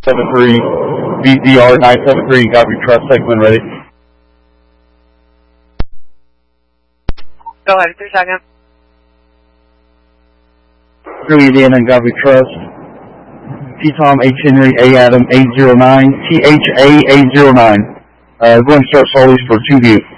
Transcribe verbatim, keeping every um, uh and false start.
seven three, V D R nine seven three, Godfrey Trust, segment ready. Go ahead, three seconds. three Indiana and Godfrey Trust. T Tom H Henry A Adam eight zero nine, T H A eight zero nine. Uh, going to start solely for two view.